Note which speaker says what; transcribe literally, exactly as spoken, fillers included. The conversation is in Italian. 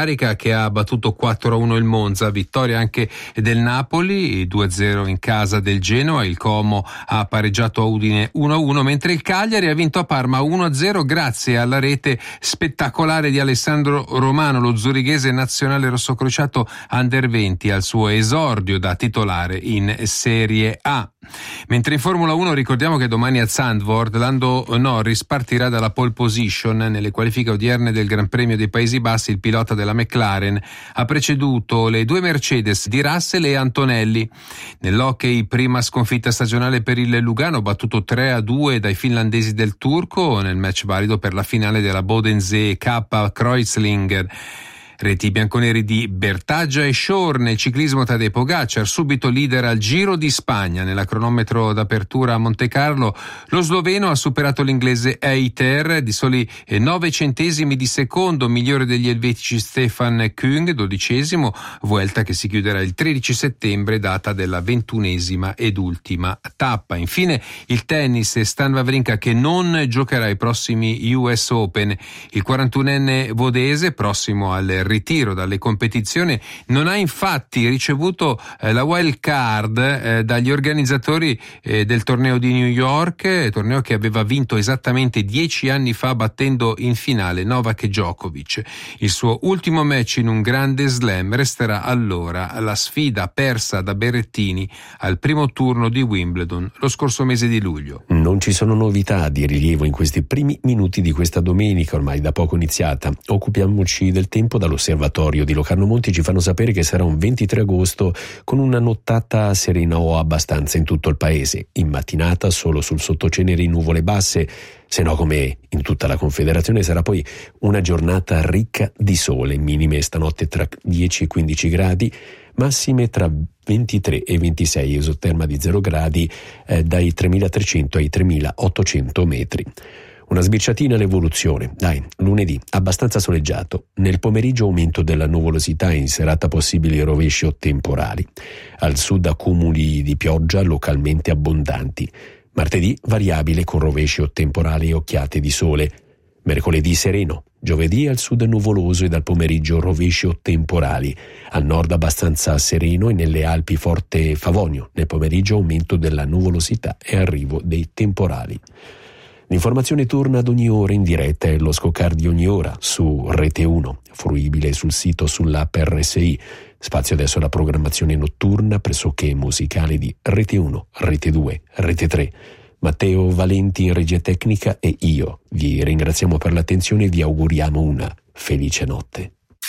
Speaker 1: Barica che ha battuto quattro a uno il Monza, vittoria anche del Napoli, due a zero in casa del Genoa, il Como ha pareggiato a Udine uno a uno, mentre il Cagliari ha vinto a Parma uno a zero grazie alla rete spettacolare di Alessandro Romano, lo zurighese nazionale rossocrociato under venti al suo esordio da titolare in Serie A. Mentre in Formula uno ricordiamo che domani a Zandvoort Lando Norris partirà dalla pole position. Nelle qualifiche odierne del Gran Premio dei Paesi Bassi il pilota della McLaren ha preceduto le due Mercedes di Russell e Antonelli. Nell'hockey, prima sconfitta stagionale per il Lugano, battuto tre a due dai finlandesi del Turco nel match valido per la finale della Bodensee Cup Kreuzlinger. Reti bianconeri di Bertaggia e Shore. Nel ciclismo Tadej Pogacar subito leader al Giro di Spagna. Nella cronometro d'apertura a Monte Carlo lo sloveno ha superato l'inglese Eiter di soli nove centesimi di secondo, migliore degli elvetici Stefan Küng, dodicesimo, Vuelta che si chiuderà il tredici settembre, data della ventunesima ed ultima tappa. Infine il tennis, Stan Wawrinka che non giocherà i prossimi U S Open. Il quarantunenne vodese, prossimo al ritiro dalle competizioni, non ha infatti ricevuto eh, la wild card eh, dagli organizzatori eh, del torneo di New York, eh, torneo che aveva vinto esattamente dieci anni fa battendo in finale Novak Djokovic. Il suo ultimo match in un grande slam resterà allora la sfida persa da Berrettini al primo turno di Wimbledon lo scorso mese di luglio.
Speaker 2: Non ci sono novità di rilievo in questi primi minuti di questa domenica, ormai da poco iniziata. Occupiamoci del tempo. Dall'osservatorio di Locarno Monti ci fanno sapere che sarà un ventitré agosto con una nottata serena o abbastanza in tutto il paese. In mattinata solo sul sottoceneri nuvole basse, se no come in tutta la Confederazione sarà poi una giornata ricca di sole, minime stanotte tra dieci e quindici gradi, massime tra ventitré e ventisei, esoterma di zero gradi eh, dai tremilatrecento ai tremilaottocento metri. Una sbirciatina all'evoluzione. Dai, lunedì abbastanza soleggiato. Nel pomeriggio aumento della nuvolosità, in serata possibili rovesci o temporali. Al sud accumuli di pioggia localmente abbondanti. Martedì variabile con rovesci o temporali e occhiate di sole. Mercoledì sereno. Giovedì al sud nuvoloso e dal pomeriggio rovesci o temporali. Al nord abbastanza sereno e nelle Alpi forte favonio. Nel pomeriggio aumento della nuvolosità e arrivo dei temporali. L'informazione torna ad ogni ora in diretta e lo scoccar di ogni ora su Rete uno, fruibile sul sito, sull'app R S I. Spazio adesso alla programmazione notturna pressoché musicale di Rete uno, Rete due, Rete tre. Matteo Valenti in regia tecnica e io vi ringraziamo per l'attenzione e vi auguriamo una felice notte.